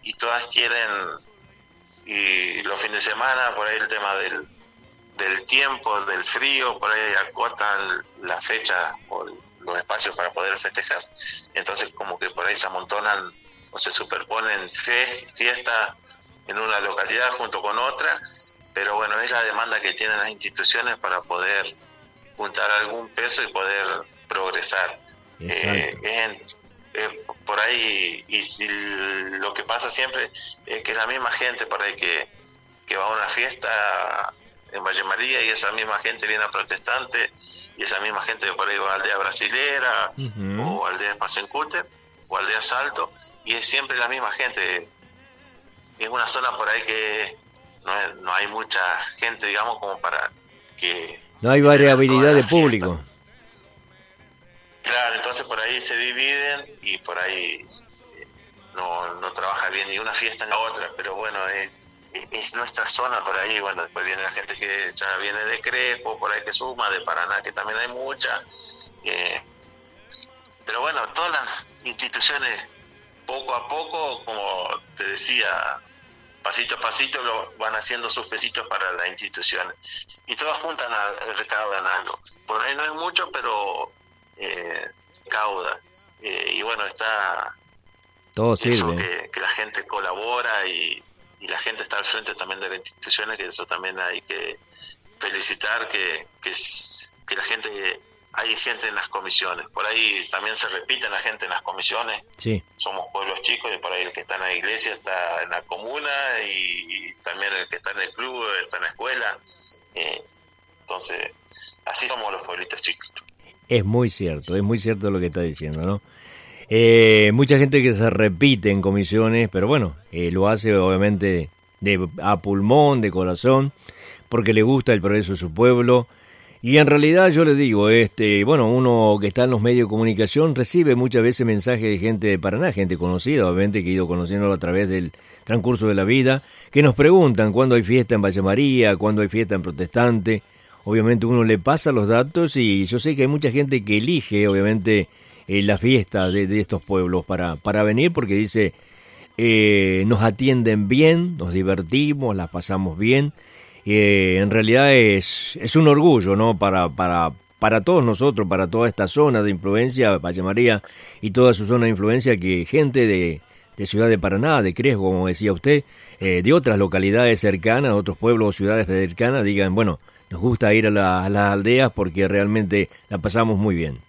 y todas quieren, y los fines de semana, por ahí el tema del tiempo, del frío, por ahí acotan la fecha o los espacios para poder festejar. Entonces como que por ahí se amontonan o se superponen fiestas en una localidad junto con otra, pero bueno, es la demanda que tienen las instituciones para poder juntar algún peso y poder progresar. Por ahí, y si lo que pasa siempre es que la misma gente por ahí que va a una fiesta en Valle María, y esa misma gente viene a Protestante, y esa misma gente por ahí va a Aldea Brasilera, o Aldea Pasencúter, o Aldea Salto, y es siempre la misma gente. Es una zona por ahí que no hay mucha gente, digamos, como para que... No hay variabilidad de público. Claro, entonces por ahí se dividen y por ahí no trabaja bien ni una fiesta ni la otra, pero bueno, es nuestra zona por ahí. Bueno, después viene la gente que ya viene de Crespo, por ahí que suma, de Paraná, que también hay mucha. Pero bueno, todas las instituciones, poco a poco, como te decía, pasito a pasito van haciendo sus pesitos para las instituciones. Y todas juntan recaudan algo. Por ahí no es mucho, pero cauda. Y bueno, está todo eso, sirve. que la gente colabora y la gente está al frente también de las instituciones, que eso también hay que felicitar, que la gente... Hay gente en las comisiones, por ahí también se repiten la gente en las comisiones. Sí. Somos pueblos chicos y por ahí el que está en la iglesia está en la comuna, y también el que está en el club está en la escuela. Entonces, así somos los pueblitos chicos. Es muy cierto lo que está diciendo, ¿no? Mucha gente que se repite en comisiones, pero bueno, lo hace obviamente a pulmón, de corazón, porque le gusta el progreso de su pueblo. Y en realidad yo le digo, bueno, uno que está en los medios de comunicación recibe muchas veces mensajes de gente de Paraná, gente conocida, obviamente, que he ido conociéndolo a través del transcurso de la vida, que nos preguntan cuándo hay fiesta en Valle María, cuándo hay fiesta en Protestante. Obviamente uno le pasa los datos y yo sé que hay mucha gente que elige, obviamente, la fiesta de estos pueblos para venir, porque dice, nos atienden bien, nos divertimos, las pasamos bien. En realidad es un orgullo, ¿no? Para todos nosotros, para toda esta zona de influencia, Valle María y toda su zona de influencia, que gente de Ciudad de Paraná, de Crespo, como decía usted, de otras localidades cercanas, otros pueblos o ciudades cercanas, digan, bueno, nos gusta ir a las aldeas porque realmente la pasamos muy bien.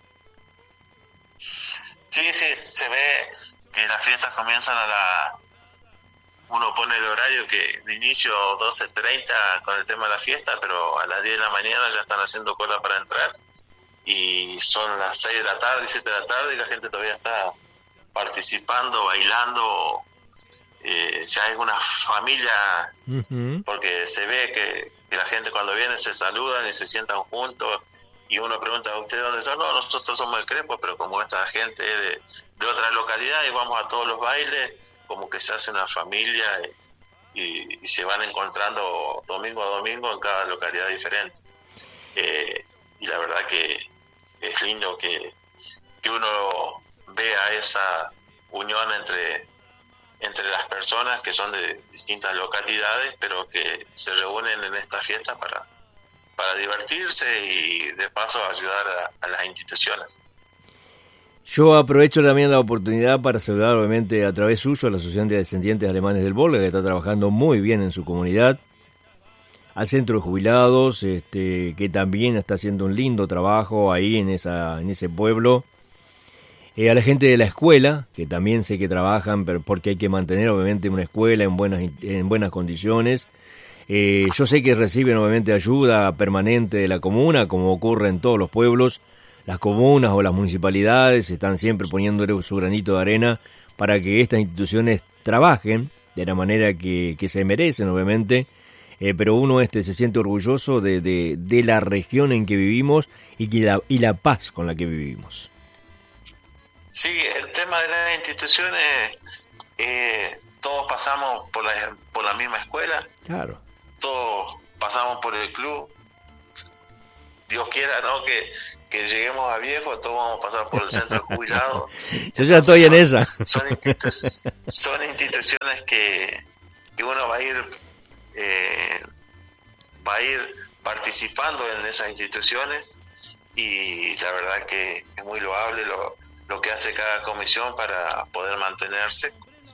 Sí, se ve que las fiestas comienzan uno pone el horario que de inicio 12:30 con el tema de la fiesta, pero a las 10 de la mañana ya están haciendo cola para entrar, y son las 6 de la tarde, 7 de la tarde, y la gente todavía está participando, bailando. Ya hay una familia, porque se ve que la gente cuando viene se saludan y se sientan juntos, y uno pregunta, ¿ustedes dónde son? No, nosotros somos de Crespo, pero como esta gente de otra localidad y vamos a todos los bailes, como que se hace una familia y se van encontrando domingo a domingo en cada localidad diferente. Y la verdad que es lindo que uno vea esa unión entre las personas que son de distintas localidades, pero que se reúnen en esta fiesta para divertirse y de paso ayudar a las instituciones. Yo aprovecho también la oportunidad para saludar, obviamente, a través suyo a la Asociación de Descendientes Alemanes del Volga, que está trabajando muy bien en su comunidad, al Centro de Jubilados, que también está haciendo un lindo trabajo ahí en ese pueblo, a la gente de la escuela, que también sé que trabajan, pero porque hay que mantener, obviamente, una escuela en buenas condiciones. Yo sé que reciben obviamente ayuda permanente de la comuna, como ocurre en todos los pueblos. Las comunas o las municipalidades están siempre poniendo su granito de arena para que estas instituciones trabajen de la manera que se merecen, obviamente. Pero uno se siente orgulloso de la región en que vivimos y la paz con la que vivimos. Sí, el tema de las instituciones, todos pasamos por la misma escuela. Claro. Todos pasamos por el club, Dios quiera, ¿no? Que lleguemos a viejo, todos vamos a pasar por el centro de jubilados. Yo ya estoy en esa. Son instituciones que uno va a ir participando en esas instituciones, y la verdad que es muy loable lo que hace cada comisión para poder mantenerse,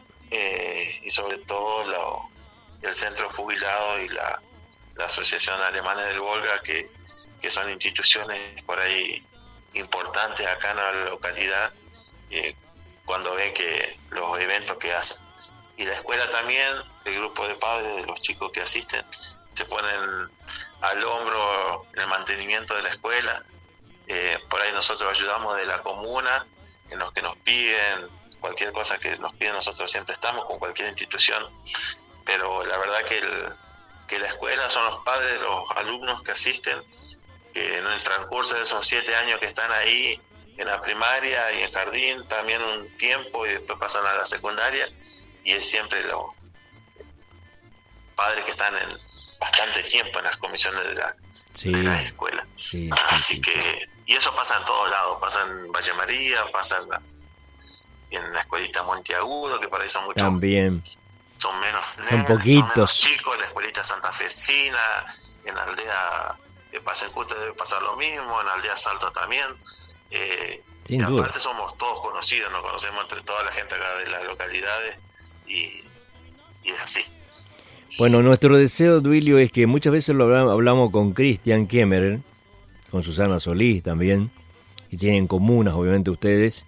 y sobre todo el centro jubilado y la Asociación Alemana del Volga, que son instituciones por ahí importantes acá en la localidad, cuando ven que los eventos que hacen. Y la escuela también, el grupo de padres de los chicos que asisten, se ponen al hombro el mantenimiento de la escuela. Por ahí nosotros ayudamos de la comuna, en los que nos piden cualquier cosa que nos piden, nosotros siempre estamos con cualquier institución, pero la verdad que la escuela son los padres de los alumnos que asisten, que en el transcurso de esos 7 años que están ahí en la primaria y en jardín también un tiempo, y después pasan a la secundaria, y es siempre los padres que están en bastante tiempo en las comisiones de la escuela. Así que y eso pasa en todos lados, pasa en Valle María, pasa en la escuelita Monteagudo, que por ahí son muchos. También. Son menos poquitos. Son menos chicos, la escuelita santafesina, en la aldea de Pasencuta debe pasar lo mismo, en la aldea Salta también. Sin y duda. aparte somos todos conocidos, nos conocemos entre toda la gente acá de las localidades, y es así. Bueno, nuestro deseo, Duilio, es que muchas veces lo hablamos con Cristian Kemmerer, con Susana Solís también, y tienen comunas, obviamente, ustedes.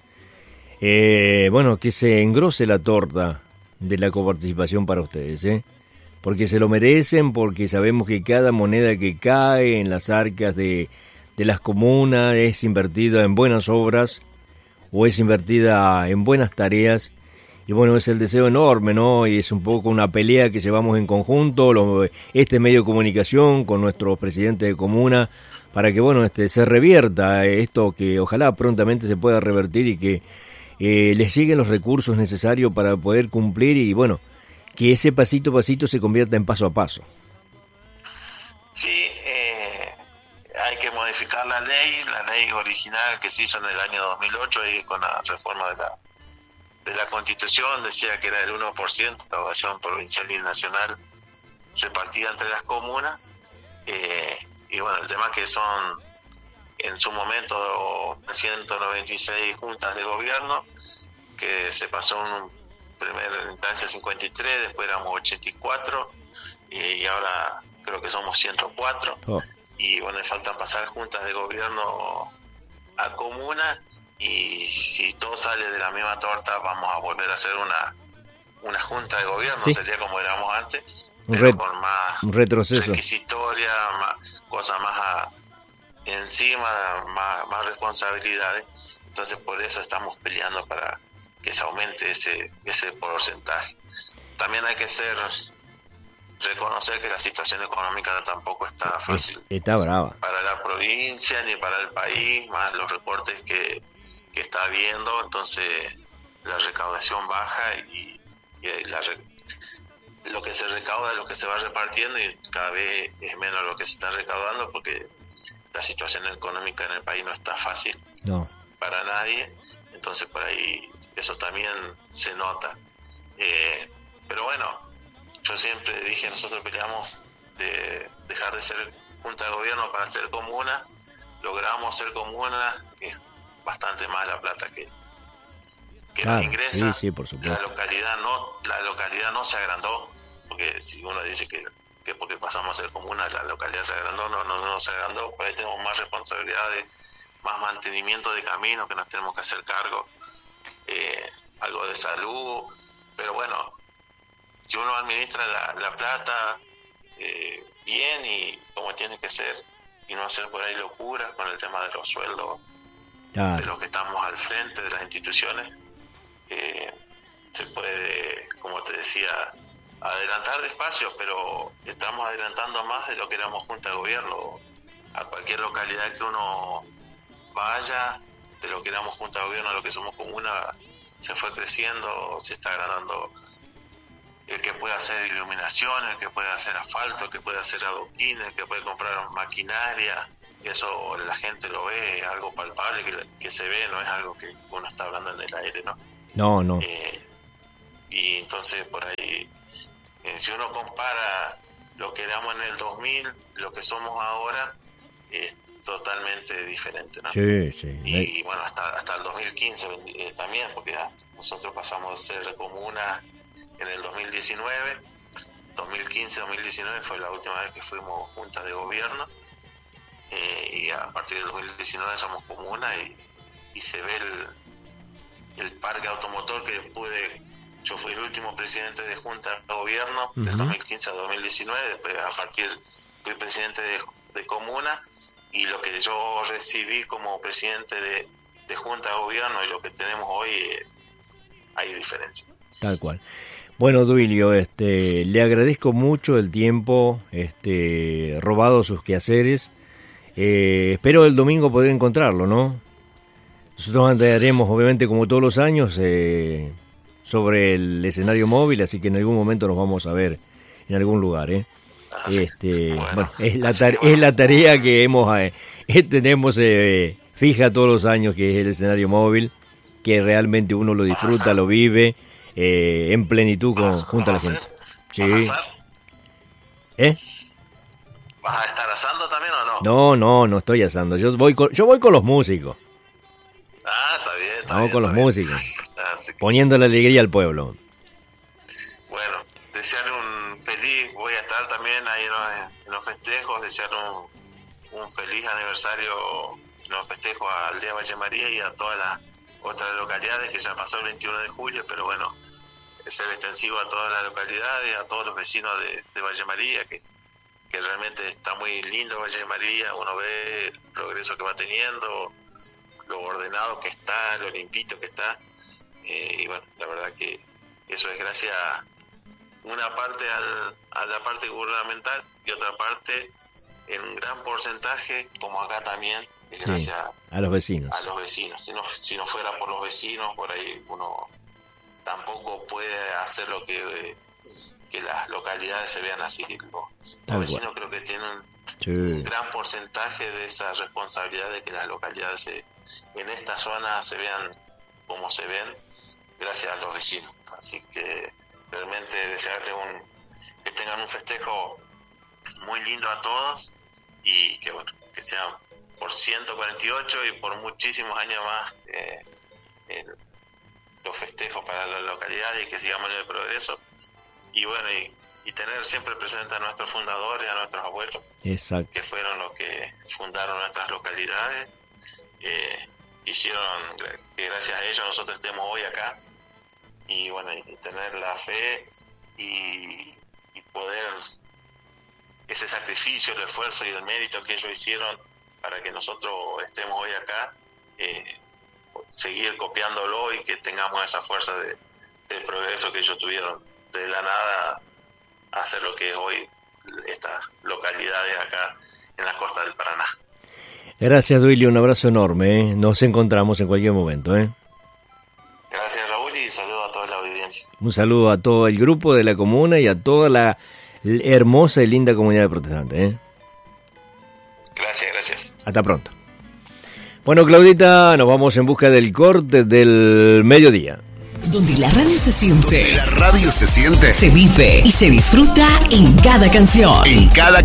Bueno, que se engrose la torta de la coparticipación para ustedes, porque se lo merecen, porque sabemos que cada moneda que cae en las arcas de las comunas es invertida en buenas obras o es invertida en buenas tareas. Y bueno, es el deseo enorme, ¿no? Y es un poco una pelea que llevamos en conjunto, este medio de comunicación con nuestro presidente de comuna, para que, bueno, se revierta esto, que ojalá prontamente se pueda revertir y que les lleguen los recursos necesarios para poder cumplir, y bueno, que ese pasito a pasito se convierta en paso a paso. Sí, hay que modificar la ley original que se hizo en el año 2008, y con la reforma de la Constitución decía que era el 1% la población provincial y nacional repartida entre las comunas, y bueno, el tema que son en su momento 196 juntas de gobierno, que se pasó en primera instancia 53, después éramos 84, y ahora creo que somos 104. Y bueno, faltan pasar juntas de gobierno a comunas, y si todo sale de la misma torta vamos a volver a hacer una junta de gobierno, sí. Sería como éramos antes, pero con más retroceso, requisitoria, más cosas más encima, más responsabilidades. Entonces por eso estamos peleando para que se aumente ese porcentaje. También hay que reconocer que la situación económica tampoco está fácil. Está brava. Para la provincia ni para el país, más los recortes que está habiendo, entonces la recaudación baja, y lo que se recauda es lo que se va repartiendo, y cada vez es menos lo que se está recaudando, porque la situación económica en el país no está fácil para nadie. Entonces por ahí eso también se nota. Pero bueno, yo siempre dije, nosotros peleamos de dejar de ser junta de gobierno para ser comuna. Logramos ser comuna, que es bastante más la plata que nos ingresa. Sí, por supuesto. La localidad no se agrandó, porque si uno dice que porque pasamos a ser comuna la localidad se agrandó, no se agrandó. Por ahí tenemos más responsabilidades, más mantenimiento de caminos que nos tenemos que hacer cargo, algo de salud, pero bueno, si uno administra la plata bien y como tiene que ser, y no hacer por ahí locuras con el tema de los sueldos de los que estamos al frente de las instituciones, se puede, como te decía, adelantar despacio, pero estamos adelantando más de lo que éramos junta de gobierno. A cualquier localidad que uno vaya, de lo que éramos junta de gobierno a lo que somos comuna, se fue creciendo, se está agrandando el que puede hacer iluminación, el que puede hacer asfalto, el que puede hacer adoquines, el que puede comprar maquinaria, eso la gente lo ve, es algo palpable que se ve, no es algo que uno está hablando en el aire, ¿no? No. Y entonces por ahí, si uno compara lo que éramos en el 2000, lo que somos ahora, es totalmente diferente, ¿no? Sí. Y bueno, hasta el 2015 también, porque nosotros pasamos a ser comuna en el 2019, 2015-2019 fue la última vez que fuimos junta de gobierno, y a partir del 2019 somos comuna y se ve el parque automotor que yo fui el último presidente de junta de gobierno del 2015 a 2019, después a partir fui presidente de comuna, y lo que yo recibí como presidente de junta de gobierno y lo que tenemos hoy, hay diferencia. Tal cual. Bueno, Duilio, le agradezco mucho el tiempo robado sus quehaceres. Espero el domingo poder encontrarlo, ¿no? Nosotros andaremos, obviamente, como todos los años, sobre el escenario móvil, así que en algún momento nos vamos a ver en algún lugar, Bueno, es la tarea que tenemos fija todos los años, que es el escenario móvil, que realmente uno lo disfruta, lo vive en plenitud junto a la gente. Sí. ¿Vas a estar asando también o no? No estoy asando. Yo voy con los músicos. Está bien. Vamos con los músicos, poniendo la alegría al pueblo. Bueno, desearle un feliz, voy a estar también ahí en los festejos, desearle un feliz aniversario en los festejos al Día Valle María y a todas las otras localidades, que ya pasó el 21 de julio, pero bueno, ser extensivo a todas las localidades, a todos los vecinos de Valle María, que realmente está muy lindo Valle María, uno ve el progreso que va teniendo, lo ordenado que está, lo limpito que está, y bueno, la verdad que eso es gracias una parte a la parte gubernamental y otra parte en un gran porcentaje, como acá también, es gracias a los vecinos. Si no fuera por los vecinos, por ahí uno tampoco puede hacer lo que las localidades se vean así. Los vecinos creo que tienen un gran porcentaje de esa responsabilidad de que las localidades en esta zona se vean como se ven, gracias a los vecinos. Así que realmente desearle que tengan un festejo muy lindo a todos, y que bueno, que sean por 148 y por muchísimos años más los festejos para la localidad, y que sigamos en el progreso, y bueno, y tener siempre presente a nuestros fundadores, a nuestros abuelos. Exacto. Que fueron los que fundaron nuestras localidades, hicieron que gracias a ellos nosotros estemos hoy acá, y bueno, y tener la fe y poder, ese sacrificio, el esfuerzo y el mérito que ellos hicieron para que nosotros estemos hoy acá, seguir copiándolo y que tengamos esa fuerza del progreso que ellos tuvieron de la nada a hacer lo que es hoy estas localidades acá en la costa del Paraná. Gracias, Duilio, un abrazo enorme, Nos encontramos en cualquier momento, Gracias, Raúl, y saludo a toda la audiencia. Un saludo a todo el grupo de la comuna y a toda la hermosa y linda comunidad de protestantes, Gracias. Hasta pronto. Bueno, Claudita, nos vamos en busca del corte del mediodía. Donde la radio se siente. Donde la radio se siente. Se vive y se disfruta en cada canción. En cada